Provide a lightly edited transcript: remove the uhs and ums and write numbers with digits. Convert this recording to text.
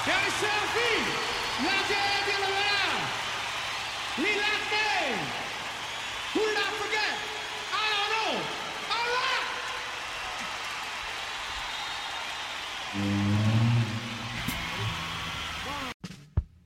Gary Selfie, la gente la verdad, Lilate, who did I forget? I don't know. All right.